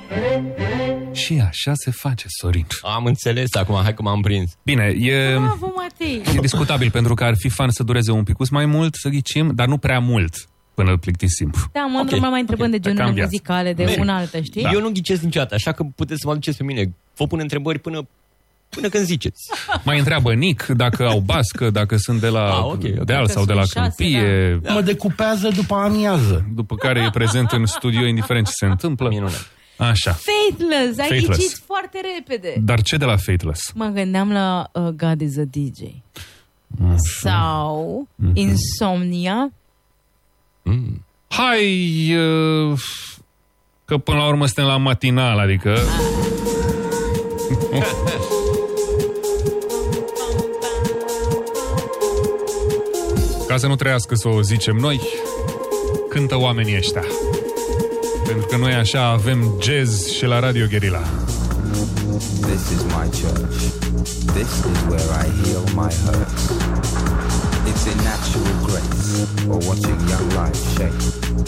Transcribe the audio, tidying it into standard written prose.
Și așa se face, Sorin. Am înțeles acum, hai că m-am prins. Bine, Bravo, Matei! e discutabil, pentru că ar fi fan să dureze un picuț mai mult, să ghicim, dar nu prea mult până îl plictisim. Da, mai întrebând de genurile muzicale de una altă, știi? Da. Eu nu ghicesc niciodată, așa că puteți să mă aduceți pe mine. Vă pun întrebări până când ziceți. Mai întreabă Nic dacă au bască, dacă sunt de la deal sau de la câmpie. Da. Mă decupează după amiază. După care e prezent în studio, indiferent ce se întâmplă. Minunat. Așa. Faithless, ai ghicit foarte repede. Dar ce de la Faithless? Mă gândeam la God is a DJ. Sau Insomnia. Hai, că până la urmă suntem la matinal, adică... Ca să nu trăiască să o zicem noi, cântă oamenii ăștia. Pentru că noi așa avem jazz și la Radio Guerilla. This is my church. This is where I heal my hurts. It's in natural grace or watching young life shape.